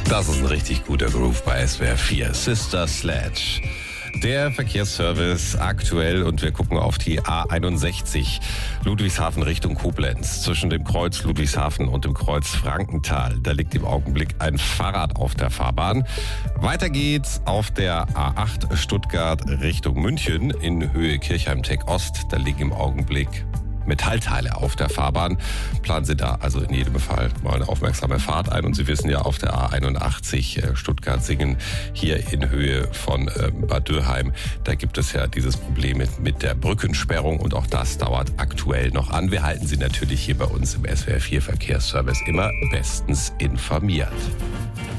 Das ist ein richtig guter Groove bei SWR 4. Sister Sledge. Der Verkehrsservice aktuell und wir gucken auf die A61 Ludwigshafen Richtung Koblenz. Zwischen dem Kreuz Ludwigshafen und dem Kreuz Frankenthal. Da liegt im Augenblick ein Fahrrad auf der Fahrbahn. Weiter geht's auf der A8 Stuttgart Richtung München in Höhe Kirchheim-Tech Ost. Da liegen im Augenblick Metallteile auf der Fahrbahn. Planen Sie da also in jedem Fall mal eine aufmerksame Fahrt ein. Und Sie wissen ja, auf der A81 Stuttgart-Singen hier in Höhe von Bad Dürheim, da gibt es ja dieses Problem mit der Brückensperrung und auch das dauert aktuell noch an. Wir halten Sie natürlich hier bei uns im SWR 4 Verkehrsservice immer bestens informiert.